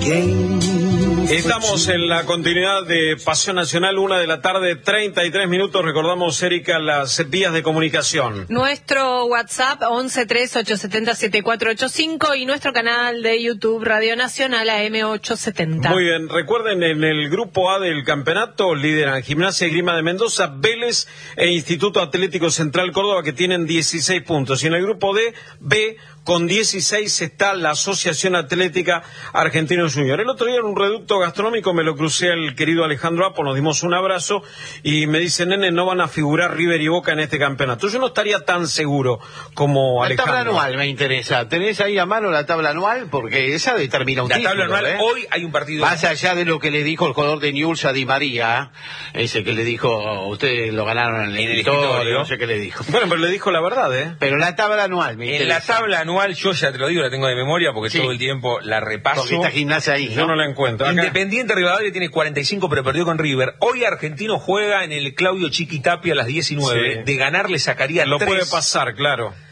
Estamos en la continuidad de Pasión Nacional, 1:33 p.m. Recordamos, Erika, las vías de comunicación. Nuestro WhatsApp 1138707485 y nuestro canal de YouTube Radio Nacional AM870. Muy bien, recuerden, en el grupo A del campeonato lideran Gimnasia y Esgrima de Mendoza, Vélez e Instituto Atlético Central Córdoba, que tienen 16 puntos. Y en el grupo B, con 16 está la Asociación Atlética Argentinos Junior. El otro día en un reducto gastronómico me lo crucé al querido Alejandro Apo, nos dimos un abrazo y me dice, nene, no van a figurar River y Boca en este campeonato. Yo no estaría tan seguro como Alejandro. La tabla anual me interesa. ¿Tenés ahí a mano la tabla anual? Porque esa determina un título. La tabla anual, hoy hay un partido. Más allá de lo que le dijo el jugador de Newell's a Di María, ese que le dijo, ustedes lo ganaron en el escritorio, no sé qué le dijo. Bueno, pero le dijo la verdad, ¿eh? Pero la tabla anual me interesa. En la tabla anual, yo ya te lo digo, la tengo de memoria porque todo el tiempo la repaso. Porque esta Gimnasia ahí, yo no la encuentro. Independiente Rivadavia tiene 45, pero perdió con River. Hoy Argentino juega en el Claudio Chiqui Tapia a las 19. Sí. De ganar le sacaría 3. Lo puede pasar, claro.